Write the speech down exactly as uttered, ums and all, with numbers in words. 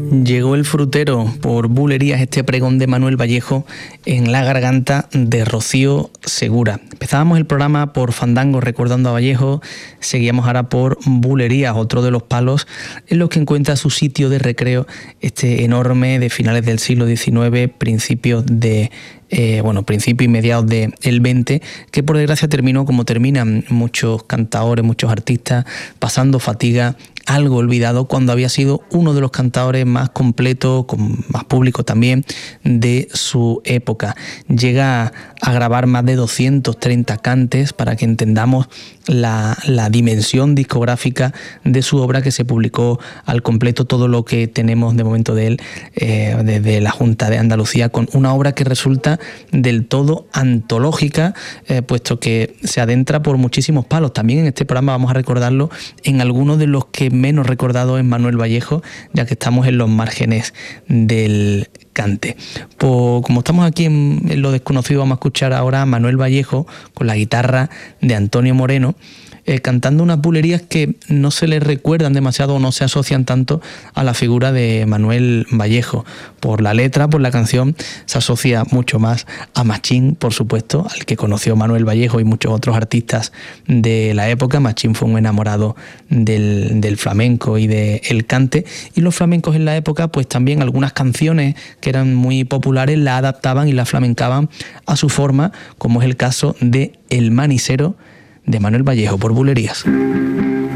Llegó el frutero por Bulerías, este pregón de Manuel Vallejo en la garganta de Rocío Segura. Empezábamos el programa por Fandango recordando a Vallejo, seguíamos ahora por Bulerías, otro de los palos en los que encuentra su sitio de recreo, este enorme de finales del siglo diecinueve, principios de Eh, bueno, principios y mediados del veinte, que por desgracia terminó como terminan muchos cantadores, muchos artistas, pasando fatiga, algo olvidado, cuando había sido uno de los cantadores más completos, con más público también, de su época. Llega a grabar más de doscientos treinta cantes para que entendamos la, la dimensión discográfica de su obra, que se publicó al completo todo lo que tenemos de momento de él eh, desde la Junta de Andalucía, con una obra que resulta del todo antológica, eh, puesto que se adentra por muchísimos palos. También en este programa vamos a recordarlo en algunos de los que menos recordado es Manuel Vallejo, ya que estamos en los márgenes del cante. Pues, como estamos aquí en, en lo desconocido, vamos a escuchar ahora a Manuel Vallejo con la guitarra de Antonio Moreno, Eh, cantando unas bulerías que no se le recuerdan demasiado o no se asocian tanto a la figura de Manuel Vallejo. Por la letra, por la canción, se asocia mucho más a Machín, por supuesto, al que conoció Manuel Vallejo y muchos otros artistas de la época. Machín fue un enamorado del, del flamenco y del cante, y los flamencos en la época, pues también algunas canciones que eran muy populares la adaptaban y la flamencaban a su forma, como es el caso de El Manisero, de Manuel Vallejo por Bulerías.